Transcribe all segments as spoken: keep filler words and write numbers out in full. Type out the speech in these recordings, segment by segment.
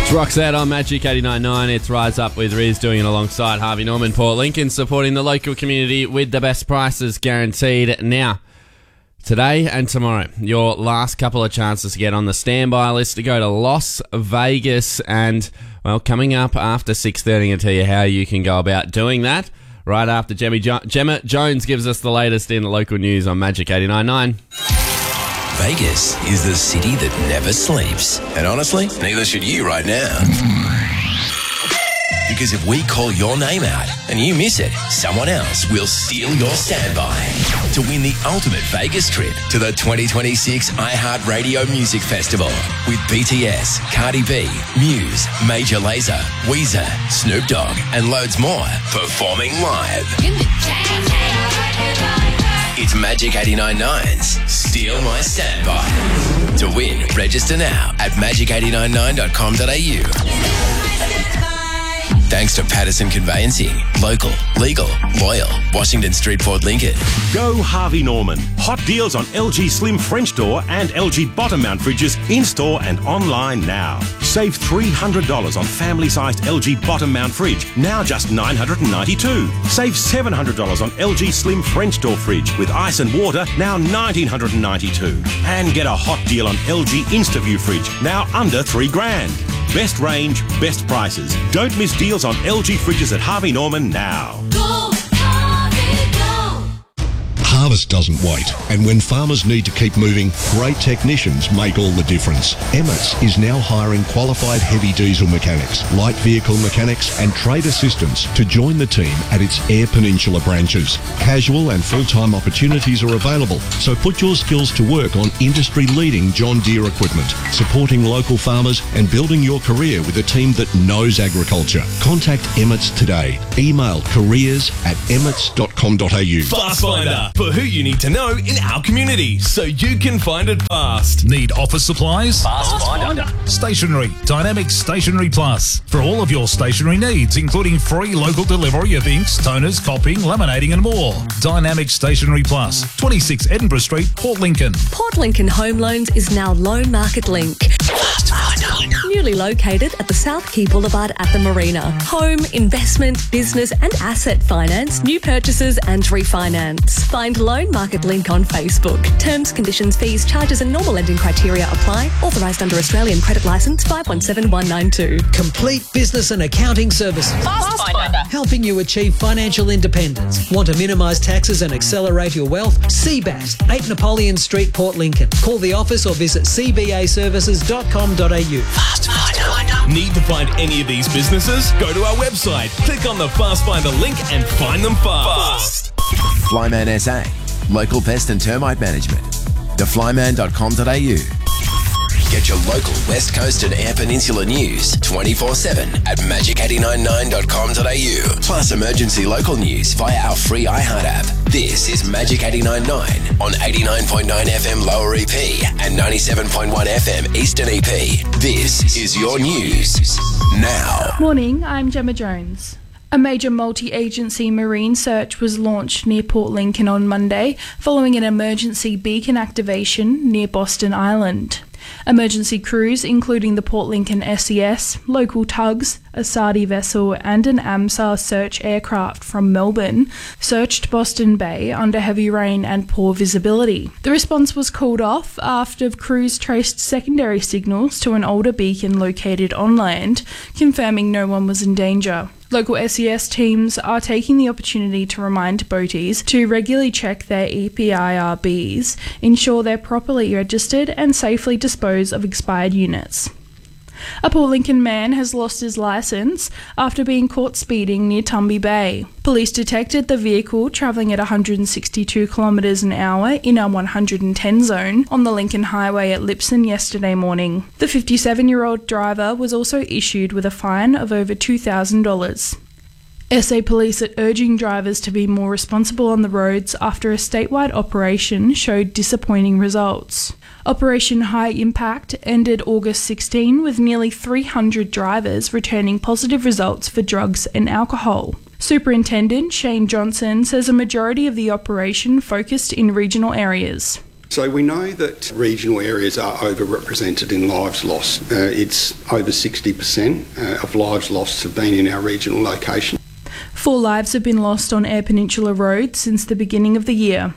Roxette on Magic eighty-nine point nine. It's Rise Up with Riz doing it alongside Harvey Norman. Port Lincoln supporting the local community with the best prices guaranteed. Now, today and tomorrow, your last couple of chances to get on the standby list to go to Las Vegas. And, well, coming up after six thirty, I'll tell you how you can go about doing that. Right after Gemma, jo- Gemma Jones gives us the latest in local news on Magic eighty-nine point nine. Vegas is the city that never sleeps. And honestly, neither should you right now. Because if we call your name out and you miss it, someone else will steal your standby to win the ultimate Vegas trip to the twenty twenty-six iHeartRadio Music Festival with B T S, Cardi B, Muse, Major Lazer, Weezer, Snoop Dogg, and loads more performing live. It's Magic eighty-nine point nine's Steal My Standby. To win, register now at magic eight nine nine dot com dot a u. Thanks to Patterson Conveyancing. Local, legal, loyal. Washington Street, Port Lincoln. Go Harvey Norman. Hot deals on L G Slim French door and L G bottom mount fridges in-store and online now. Save three hundred dollars on family-sized L G bottom mount fridge, now just nine hundred ninety-two dollars. Save seven hundred dollars on L G Slim French door fridge with ice and water, now one thousand nine hundred ninety-two dollars. And get a hot deal on L G InstaView fridge, now under three grand. Best range, best prices. Don't miss deals on L G fridges at Harvey Norman now. Go, Harvey, go! Harvest doesn't wait, and when farmers need to keep moving, great technicians make all the difference. Emmett's is now hiring qualified heavy diesel mechanics, light vehicle mechanics and trade assistants to join the team at its Eyre Peninsula branches. Casual and full-time opportunities are available, so put your skills to work on industry-leading John Deere equipment, supporting local farmers and building your career with a team that knows agriculture. Contact Emmett's today. Email careers at emmets dot com dot a u. Fast Finder, for who you need to know in our community, so you can find it fast. Need office supplies? Fast Finder. Stationery. Dynamic Stationery Plus. For all of your stationery needs, including free local delivery of inks, toners, copying, laminating and more. Dynamic Stationery Plus. twenty-six Edinburgh Street, Port Lincoln. Port Lincoln Home Loans is now Loan Market Link. Newly located at the South Quay Boulevard at the Marina. Home, investment, business and asset finance, new purchases and refinance. Find Loan Market Link on Facebook. Terms, conditions, fees, charges and normal lending criteria apply. Authorised under Australian Credit Licence five one seven one nine two. Complete business and accounting services. Fast Finder. Helping you achieve financial independence. Want to minimise taxes and accelerate your wealth? C B A S, eight Napoleon Street, Port Lincoln. Call the office or visit c b a services dot com dot a u. Fast Finder. Need to find any of these businesses? Go to our website, click on the Fast Finder link and find them fast. Flyman S A. Local pest and termite management. the flyman dot com dot a u. Get your local West Coast and Eyre Peninsula news twenty-four seven at magic eight nine nine dot com dot a u. Plus emergency local news via our free iHeart app. This is Magic eighty-nine point nine on eighty-nine point nine F M Lower E P and ninety-seven point one F M Eastern E P. This is your news now. Morning, I'm Gemma Jones. A major multi-agency marine search was launched near Port Lincoln on Monday following an emergency beacon activation near Boston Island. Emergency crews, including the Port Lincoln S E S, local tugs, a Saudi vessel and an AMSAR search aircraft from Melbourne, searched Boston Bay under heavy rain and poor visibility. The response was called off after crews traced secondary signals to an older beacon located on land, confirming no one was in danger. Local S E S teams are taking the opportunity to remind boaties to regularly check their E P I R Bs, ensure they're properly registered and safely dispose of expired units. A Port Lincoln man has lost his licence after being caught speeding near Tumby Bay. Police detected the vehicle travelling at one hundred sixty-two kilometres an hour in a one hundred ten zone on the Lincoln Highway at Lipson yesterday morning. The fifty-seven-year-old driver was also issued with a fine of over two thousand dollars. S A Police are urging drivers to be more responsible on the roads after a statewide operation showed disappointing results. Operation High Impact ended August sixteenth with nearly three hundred drivers returning positive results for drugs and alcohol. Superintendent Shane Johnson says a majority of the operation focused in regional areas. So we know that regional areas are overrepresented in lives lost. Uh, it's over sixty percent uh, of lives lost have been in our regional location. Four lives have been lost on Eyre Peninsula Road since the beginning of the year.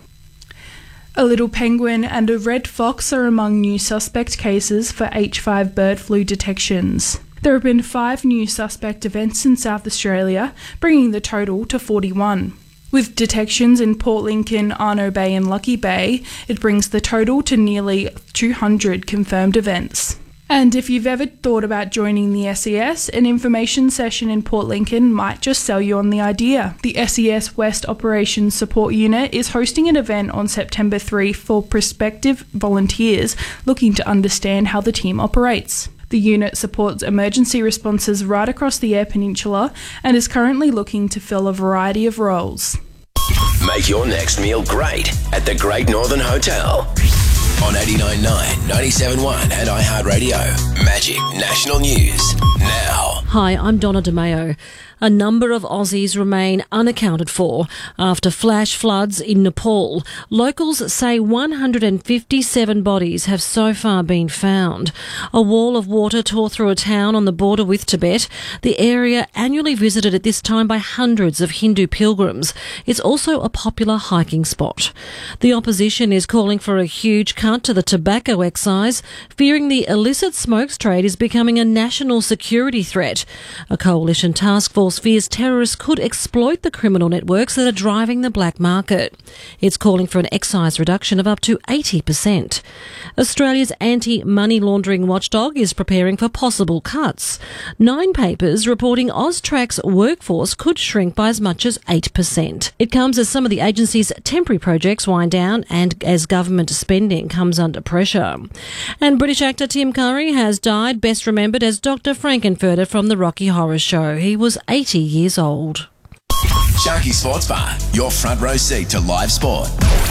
A little penguin and a red fox are among new suspect cases for H five bird flu detections. There have been five new suspect events in South Australia, bringing the total to forty-one. With detections in Port Lincoln, Arno Bay and Lucky Bay, it brings the total to nearly two hundred confirmed events. And if you've ever thought about joining the S E S, an information session in Port Lincoln might just sell you on the idea. The S E S West Operations Support Unit is hosting an event on September third for prospective volunteers looking to understand how the team operates. The unit supports emergency responses right across the Eyre Peninsula and is currently looking to fill a variety of roles. Make your next meal great at the Great Northern Hotel. On eighty-nine point nine, ninety-seven point one and iHeartRadio. Magic National News now. Hi, I'm Donna DeMeo. A number of Aussies remain unaccounted for after flash floods in Nepal. Locals say one hundred fifty-seven bodies have so far been found. A wall of water tore through a town on the border with Tibet. The area annually visited at this time by hundreds of Hindu pilgrims. It's also a popular hiking spot. The opposition is calling for a huge cut to the tobacco excise, fearing the illicit smokes trade is becoming a national security threat. A coalition task force fears terrorists could exploit the criminal networks that are driving the black market. It's calling for an excise reduction of up to eighty percent. Australia's anti-money laundering watchdog is preparing for possible cuts. Nine papers reporting Austrac's workforce could shrink by as much as eight percent. It comes as some of the agency's temporary projects wind down and as government spending comes under pressure. And British actor Tim Curry has died, best remembered as Doctor Frankenfurter from the Rocky Horror Show. He was eighty years old. Sharky Sports Bar, your front row seat to live sport.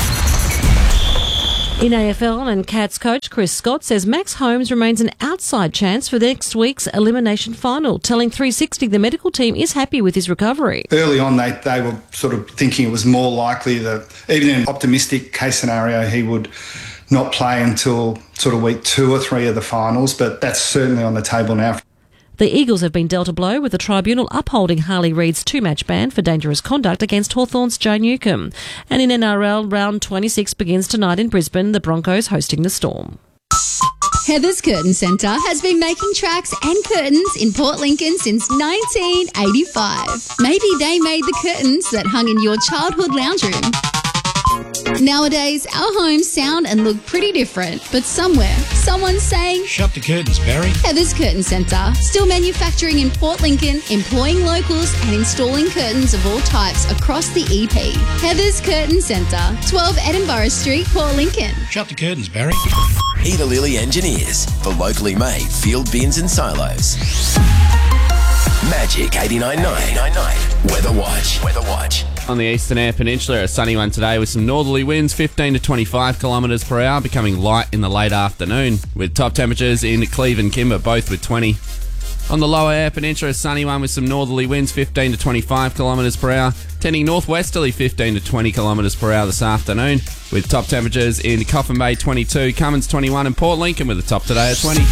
In A F L, and Cats coach Chris Scott says Max Holmes remains an outside chance for next week's elimination final, telling three sixty the medical team is happy with his recovery. Early on, they, they were sort of thinking it was more likely that, even in an optimistic case scenario, he would not play until sort of week two or three of the finals, but that's certainly on the table now. The Eagles have been dealt a blow with the tribunal upholding Harley Reid's two-match ban for dangerous conduct against Hawthorn's Joe Newcombe. And in N R L, round twenty-six begins tonight in Brisbane, the Broncos hosting the Storm. Heather's Curtain Centre has been making tracks and curtains in Port Lincoln since nineteen eighty-five. Maybe they made the curtains that hung in your childhood lounge room. Nowadays, our homes sound and look pretty different, but somewhere, someone's saying, "Shut the curtains, Barry." Heather's Curtain Centre, still manufacturing in Port Lincoln, employing locals and installing curtains of all types across the E P. Heather's Curtain Centre, twelve Edinburgh Street, Port Lincoln. Shut the curtains, Barry. Peter Lilly Engineers for locally made field bins and silos. Magic eighty-nine point nine. Weather Watch. Weather Watch. On the eastern Eyre Peninsula, a sunny one today with some northerly winds, fifteen to twenty-five kilometres per hour, becoming light in the late afternoon, with top temperatures in Cleve and Kimber, both with twenty. On the lower Eyre Peninsula, a sunny one with some northerly winds, fifteen to twenty-five kilometres per hour, tending northwesterly fifteen to twenty kilometres per hour this afternoon, with top temperatures in Coffin Bay twenty-two, Cummins twenty-one, and Port Lincoln with a top today of twenty.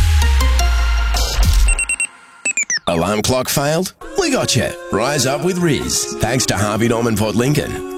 Alarm clock failed? We got you. Rise up with Riz. Thanks to Harvey Norman Port Lincoln.